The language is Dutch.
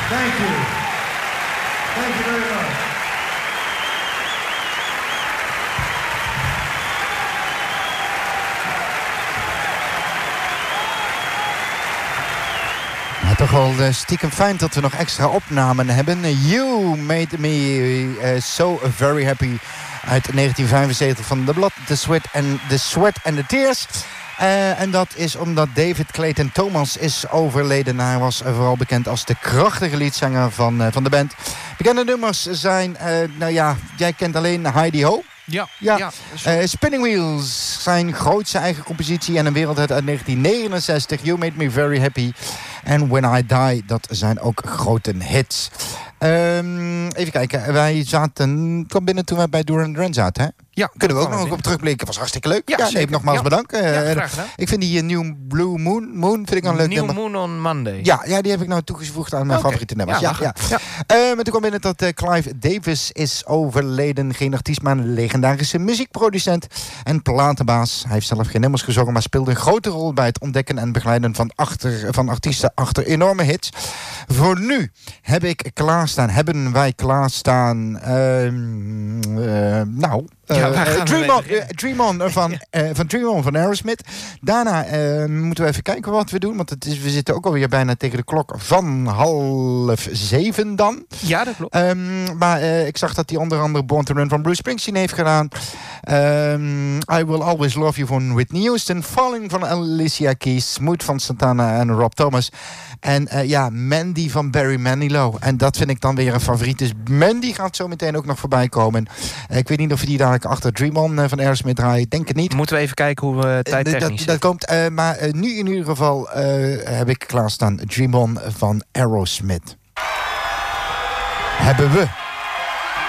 Thank you. Thank you very much. Toch wel stiekem fijn dat we nog extra opnamen hebben. You Made Me So Very Happy uit 1975 van The Blood, The Sweat and the Tears. En dat is omdat David Clayton Thomas is overleden. Hij was vooral bekend als de krachtige liedzanger van de band. Bekende nummers zijn, jij kent alleen Heidi Ho. Ja. Spinning Wheels, zijn grootste eigen compositie en een wereldhit uit 1969. You Made Me Very Happy. En When I Die, dat zijn ook grote hits. Even kijken, wij kwam binnen toen wij bij Duran Duran zaten, hè? Ja, kunnen we ook nog op terugblikken. Was hartstikke leuk. Ja, nogmaals bedankt. Graag gedaan. Ik vind die New Blue Moon vind ik een leuk nummer. New Moon on Monday. Ja, die heb ik nou toegevoegd aan mijn favoriete nummers. Ja. Maar toen kwam binnen dat Clive Davis is overleden. Geen artiest, maar een legendarische muziekproducent en platenbaas. Hij heeft zelf geen nummers gezongen, maar speelde een grote rol bij het ontdekken en begeleiden van artiesten achter enorme hits. Voor nu hebben wij klaarstaan Dream On van Aerosmith. Daarna moeten we even kijken wat we doen. Want we zitten ook alweer bijna tegen de klok van 6:30 dan. Ja, dat klopt. Maar ik zag dat hij onder andere Born to Run van Bruce Springsteen heeft gedaan. I Will Always Love You van Whitney Houston. Falling van Alicia Keys. Smooth van Santana en Rob Thomas. En Mandy van Barry Manilow. En dat vind ik dan weer een favoriet. Dus Mandy gaat zo meteen ook nog voorbij komen. Ik weet niet of we die dadelijk achter Dream On van Aerosmith draaien. Denk het niet. Moeten we even kijken hoe we tijdtechnisch dat komt. Maar nu in ieder geval heb ik klaarstaan Dream On van Aerosmith. Hebben we.